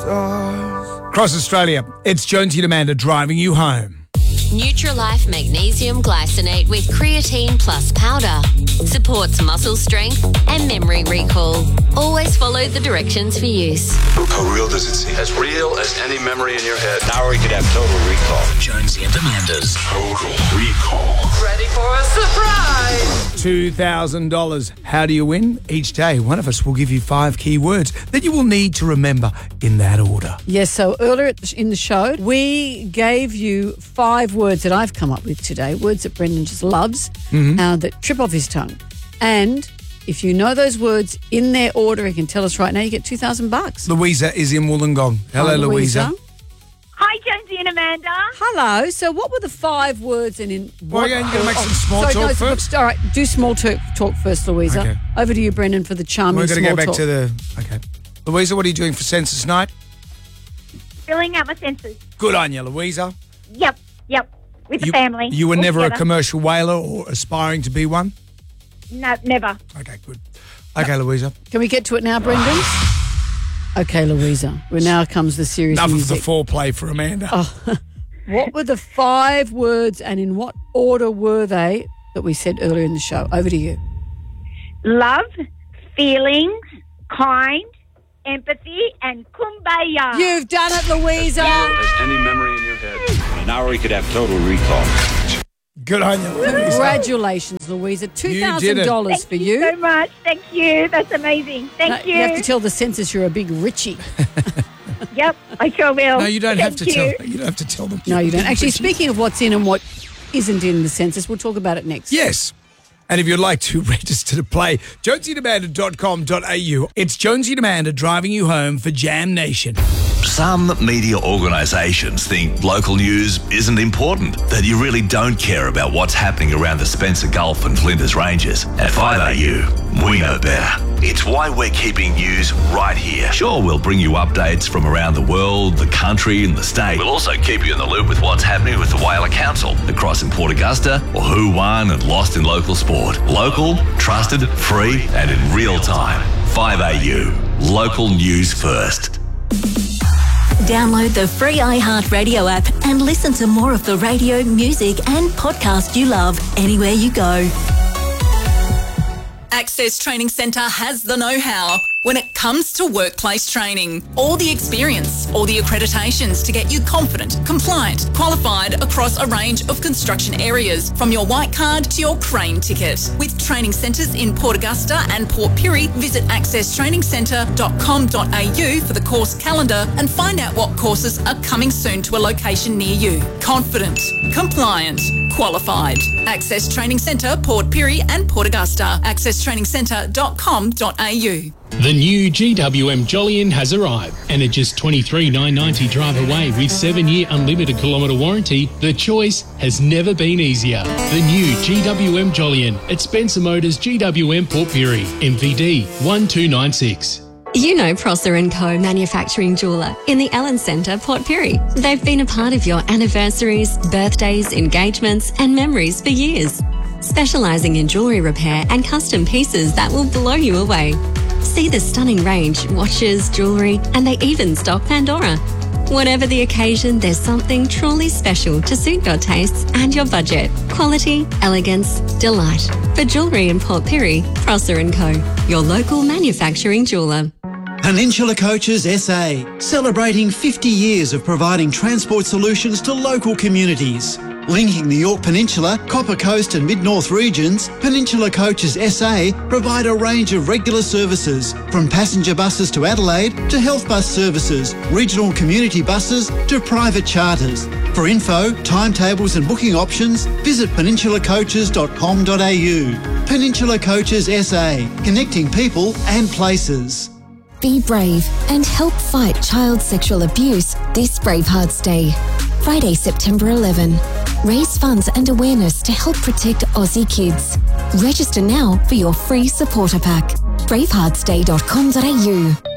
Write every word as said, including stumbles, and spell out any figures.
Across Australia, it's Jonesy and Amanda driving you home. Nutrilife Magnesium Glycinate with Creatine Plus Powder supports muscle strength and memory recall. Always follow the directions for use. How real does it seem? As real as any memory in your head. Now we could have total recall. Jonesy and Amanda's Total Recall. Ready for a surprise? two thousand dollars. How do you win? Each day, one of us will give you five key words that you will need to remember in that order. Yes, so earlier in the show, we gave you five words that I've come up with today, words that Brendan just loves, Mm-hmm. uh, that trip off his tongue. And if you know those words in their order, you can tell us right now, you get two thousand bucks. Louisa is in Wollongong. Hello, Hi, Louisa. Hi, Jonesy and Amanda. Hello. So what were the five words and in Well, what... you're going to make some small sorry, talk no, so- first? All right, do small talk, talk first, Louisa. Okay. Over to you, Brendan, for the charming We're going to small go back talk. to the... Okay. Louisa, what are you doing for census night? Filling out my senses. Good on you, Louisa. Yep, yep. With the You, family. you were all never a together. commercial whaler or aspiring to be one? No, never. Okay, good. Okay, Louisa. Can we get to it now, Brendan? Okay, Louisa. Well, now comes the serious Enough music. of the foreplay for Amanda. Oh. What were the five words and in what order were they that we said earlier in the show? Over to you. Love, feelings, kind, empathy, and kumbaya. You've done it, Louisa. As any memory in your head. Now we could have total recall. Good on you, Louisa. Congratulations, Louisa. two thousand dollars Thank for you you. so much. Thank you. That's amazing. Thank No, you. you have to tell the census you're a big Richie. Yep, I sure will. No, you don't have Thank to you. tell. You don't have to tell them. No, you don't. Actually, speaking of what's in and what isn't in the census, we'll talk about it next. Yes. And if you'd like to register to play, jonesy and amanda dot com dot a u. It's Jonesy and Amanda driving you home for Jam Nation. Some media organisations think local news isn't important, that you really don't care about what's happening around the Spencer Gulf and Flinders Ranges. At five A U, we know better. It's why we're keeping news right here. Sure, we'll bring you updates from around the world, the country and the state. We'll also keep you in the loop with what's happening with the Whaler Council across in Port Augusta or who won and lost in local sport. Local, trusted, free and in real time. five A U, local news first. Download the free iHeartRadio app and listen to more of the radio, music and podcast you love anywhere you go. Access Training Centre has the know-how when it comes to workplace training. All the experience, all the accreditations to get you confident, compliant, qualified across a range of construction areas, from your white card to your crane ticket. With training centres in Port Augusta and Port Pirie, visit access training centre dot com dot a u for the course calendar and find out what courses are coming soon to a location near you. Confident, compliant, qualified. Access Training Centre, Port Pirie and Port Augusta. access training centre dot com dot a u. The new G W M Jolyon has arrived, and at just twenty-three thousand nine hundred ninety drive away with seven-year unlimited kilometre warranty, the choice has never been easier. The new G W M Jolyon at Spencer Motors G W M Port Pirie, M V D one two nine six. You know Prosser and Co Manufacturing Jeweller in the Allen Centre, Port Pirie. They've been a part of your anniversaries, birthdays, engagements and memories for years. Specialising in jewellery repair and custom pieces that will blow you away. See the stunning range, watches, jewellery, and they even stock Pandora. Whatever the occasion, there's something truly special to suit your tastes and your budget. Quality, elegance, delight. For jewellery in Port Pirie, Prosser and Co, your local manufacturing jeweller. Peninsula Coaches S A, celebrating fifty years of providing transport solutions to local communities. Linking the York Peninsula, Copper Coast and Mid-North regions, Peninsula Coaches S A provide a range of regular services, from passenger buses to Adelaide to health bus services, regional community buses to private charters. For info, timetables and booking options, visit peninsula coaches dot com dot a u. Peninsula Coaches S A, connecting people and places. Be brave and help fight child sexual abuse this Bravehearts Day. Friday, September eleventh. Raise funds and awareness to help protect Aussie kids. Register now for your free supporter pack. bravehearts day dot com dot a u.